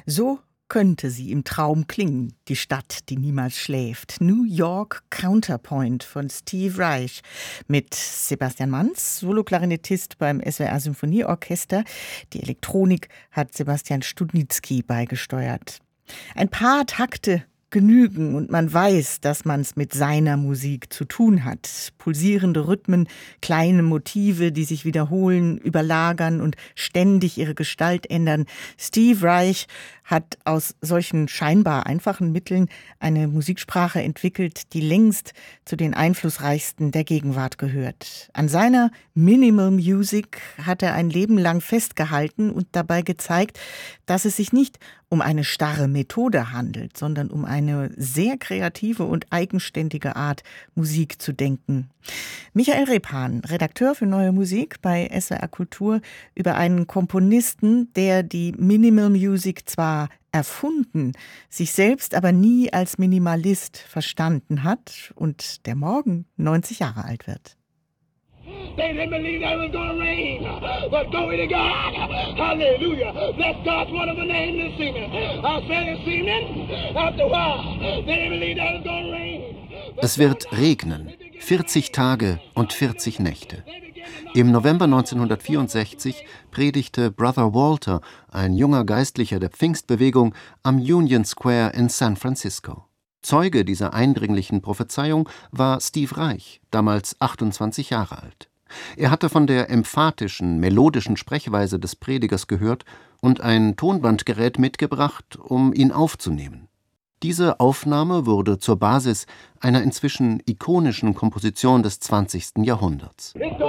So könnte sie im Traum klingen, die Stadt, die niemals schläft. New York Counterpoint von Steve Reich mit Sebastian Manz, Soloklarinettist beim SWR Symphonieorchester. Die Elektronik hat Sebastian Studnitzky beigesteuert. Ein paar Takte genügen und man weiß, dass man es mit seiner Musik zu tun hat. Pulsierende Rhythmen, kleine Motive, die sich wiederholen, überlagern und ständig ihre Gestalt ändern. Steve Reich hat aus solchen scheinbar einfachen Mitteln eine Musiksprache entwickelt, die längst zu den einflussreichsten der Gegenwart gehört. An seiner Minimal Music hat er ein Leben lang festgehalten und dabei gezeigt, dass es sich nicht um eine starre Methode handelt, sondern um eine sehr kreative und eigenständige Art, Musik zu denken. Michael Repan, Redakteur für Neue Musik bei SWR Kultur, über einen Komponisten, der die Minimal Music zwar erfunden, sich selbst aber nie als Minimalist verstanden hat und der morgen 90 Jahre alt wird. They didn't believe that it was going to rain, but glory to God, hallelujah. Bless God's wonderful name this evening. I'll say this evening, after a while, they didn't believe that it was going to rain. Es wird regnen, 40 Tage und 40 Nächte. Im November 1964 predigte Brother Walter, ein junger Geistlicher der Pfingstbewegung, am Union Square in San Francisco. Zeuge dieser eindringlichen Prophezeiung war Steve Reich, damals 28 Jahre alt. Er hatte von der emphatischen, melodischen Sprechweise des Predigers gehört und ein Tonbandgerät mitgebracht, um ihn aufzunehmen. Diese Aufnahme wurde zur Basis einer inzwischen ikonischen Komposition des 20. Jahrhunderts.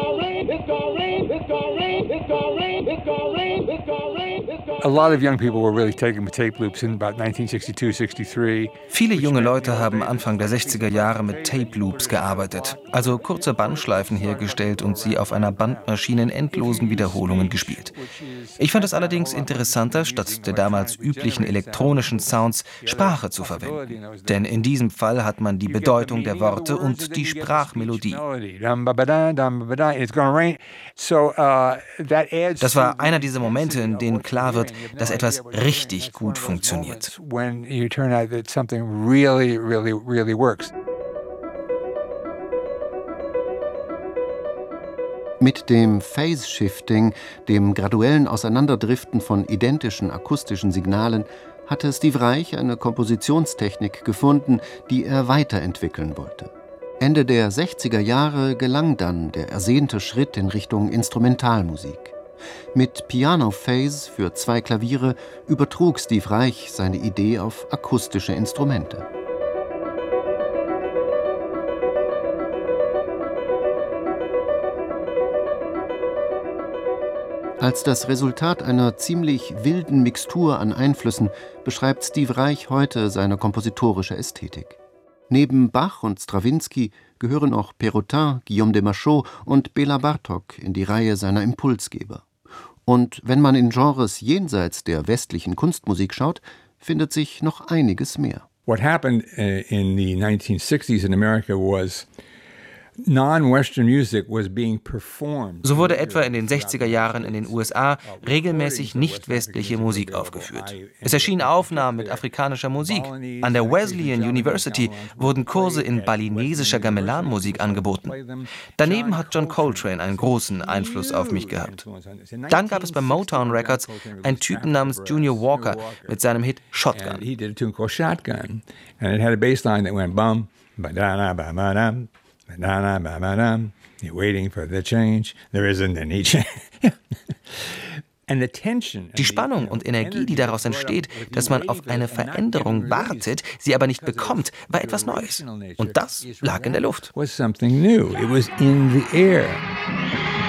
Viele junge Leute haben Anfang der 60er Jahre mit Tape Loops gearbeitet, also kurze Bandschleifen hergestellt und sie auf einer Bandmaschine in endlosen Wiederholungen gespielt. Ich fand es allerdings interessanter, statt der damals üblichen elektronischen Sounds Sprache zu verwenden. Denn in diesem Fall hat man die Bedeutung der Worte und die Sprachmelodie. Das war einer dieser Momente, in denen klar wird, dass etwas richtig gut funktioniert. Mit dem Phase-Shifting, dem graduellen Auseinanderdriften von identischen akustischen Signalen, hatte Steve Reich eine Kompositionstechnik gefunden, die er weiterentwickeln wollte. Ende der 60er Jahre gelang dann der ersehnte Schritt in Richtung Instrumentalmusik. Mit Piano Phase für 2 Klaviere übertrug Steve Reich seine Idee auf akustische Instrumente. Als das Resultat einer ziemlich wilden Mixtur an Einflüssen beschreibt Steve Reich heute seine kompositorische Ästhetik. Neben Bach und Strawinsky gehören auch Perrotin, Guillaume de Machaut und Béla Bartók in die Reihe seiner Impulsgeber. Und wenn man in Genres jenseits der westlichen Kunstmusik schaut, findet sich noch einiges mehr. What happened in the 1960s in America was non-Western music was being performed. So wurde etwa in den 60er Jahren in den USA regelmäßig nicht-westliche Musik aufgeführt. Es erschienen Aufnahmen mit afrikanischer Musik. An der Wesleyan University wurden Kurse in balinesischer Gamelan-Musik angeboten. Daneben hat John Coltrane einen großen Einfluss auf mich gehabt. Dann gab es bei Motown Records einen Typen namens Junior Walker mit seinem Hit Shotgun. He did a tune called Shotgun, and it had a bass line that went bum, ba-da-da-ba-ba-dum. You're waiting for the change. There isn't any change. Die Spannung und Energie, die daraus entsteht, dass man auf eine Veränderung wartet, sie aber nicht bekommt, war etwas Neues. Und das lag in der Luft. Was something new. It was in the air.